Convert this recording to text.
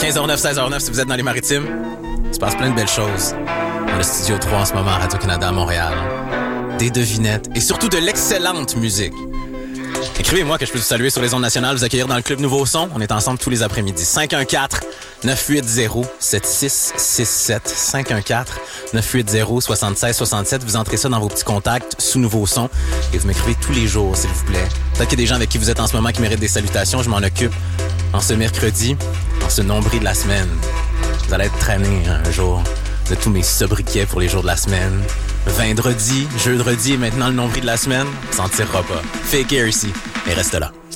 15h09, 16h09, si vous êtes dans les Maritimes, il se passe plein de belles choses. Dans le Studio 3 en ce moment à Radio-Canada à Montréal. Des devinettes et surtout de l'excellente musique. Écrivez-moi que je peux vous saluer sur les ondes nationales, vous accueillir dans le Club Nouveau Son. On est ensemble tous les après-midi. 514-980-7667. 514-980-7667. Vous entrez ça dans vos petits contacts sous Nouveau Son et vous m'écrivez tous les jours, s'il vous plaît. Peut-être qu'il y a des gens avec qui vous êtes en ce moment qui méritent des salutations. Je m'en occupe en ce mercredi, en ce nombril de la semaine. Vous allez être traînés un jour de tous mes sobriquets pour les jours de la semaine. Vendredi, jeudi et maintenant le nombril de la semaine, on s'en tirera pas. Fake air ici, et reste là.